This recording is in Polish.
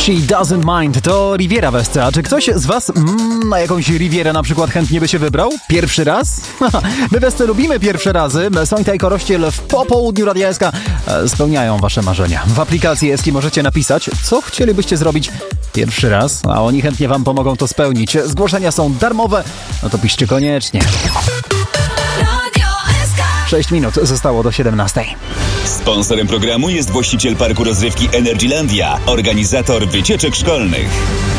She Doesn't Mind to Riviera Wesce. A czy ktoś z was na jakąś Rivierę na przykład chętnie by się wybrał? Pierwszy raz? My Wesce lubimy pierwsze razy. Sońta i Korościel w popołudniu Radia SK spełniają wasze marzenia. W aplikacji SK możecie napisać, co chcielibyście zrobić pierwszy raz, a oni chętnie wam pomogą to spełnić. Zgłoszenia są darmowe, no to piszcie koniecznie. 6 minut zostało do 17. Sponsorem programu jest właściciel parku rozrywki Energylandia, organizator wycieczek szkolnych.